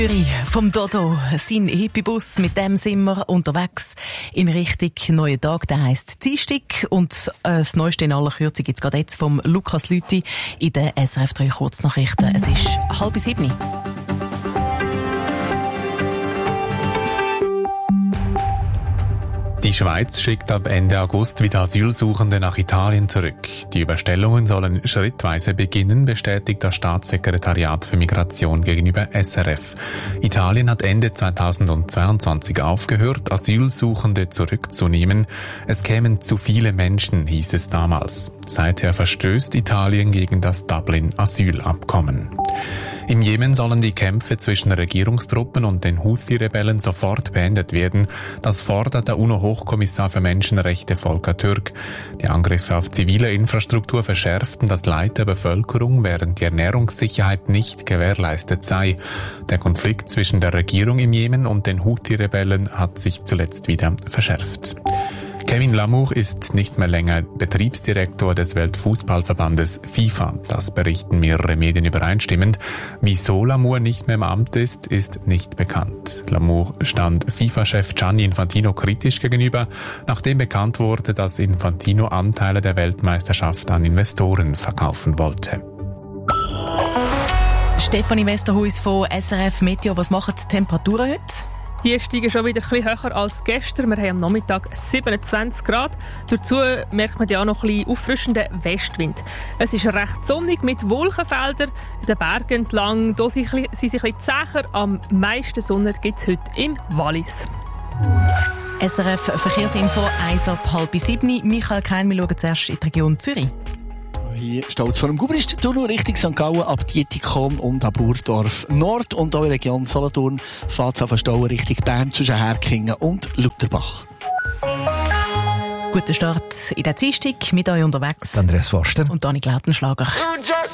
Vom Dodo, sein Hippie-Bus, mit dem sind wir unterwegs in Richtung neuen Tag, der heisst Dienstag. Und das Neueste in aller Kürze gibt es gerade jetzt vom Lukas Lüthi in den SRF 3 Kurznachrichten. Es ist 6:30. Die Schweiz schickt ab Ende August wieder Asylsuchende nach Italien zurück. Die Überstellungen sollen schrittweise beginnen, bestätigt das Staatssekretariat für Migration gegenüber SRF. Italien hat Ende 2022 aufgehört, Asylsuchende zurückzunehmen. Es kämen zu viele Menschen, hieß es damals. Seither verstößt Italien gegen das Dublin-Asylabkommen. Im Jemen sollen die Kämpfe zwischen Regierungstruppen und den Houthi-Rebellen sofort beendet werden. Das fordert der UNO-Hochkommissar für Menschenrechte Volker Türk. Die Angriffe auf zivile Infrastruktur verschärften das Leid der Bevölkerung, während die Ernährungssicherheit nicht gewährleistet sei. Der Konflikt zwischen der Regierung im Jemen und den Houthi-Rebellen hat sich zuletzt wieder verschärft. Kevin Lamour ist nicht mehr länger Betriebsdirektor des Weltfußballverbandes FIFA. Das berichten mehrere Medien übereinstimmend. Wieso Lamour nicht mehr im Amt ist nicht bekannt. Lamour stand FIFA-Chef Gianni Infantino kritisch gegenüber, nachdem bekannt wurde, dass Infantino Anteile der Weltmeisterschaft an Investoren verkaufen wollte. Stefanie Westerhuis von SRF Meteo, was machen die Temperaturen heute? Die steigen schon wieder ein bisschen höher als gestern. Wir haben am Nachmittag 27 Grad. Dazu merkt man ja auch noch ein bisschen auffrischenden Westwind. Es ist recht sonnig mit Wolkenfeldern. In den Bergen entlang da sind sie ein bisschen zäher. Am meisten Sonne gibt es heute im Wallis. SRF Verkehrsinfo 1 ab 6:30. Michael Kein, wir schauen zuerst in die Region Zürich. Hier steht es vor dem Gubrist-Tunnel Richtung St. Gallen ab Dietikon und ab Burdorf Nord. Und auch in der Region Solothurn fährt es auf Stauen Richtung Bern zwischen Herkingen und Lutherbach. Guten Start in der Dienstag mit euch unterwegs. Andreas Forster und Dani Lautenschlager.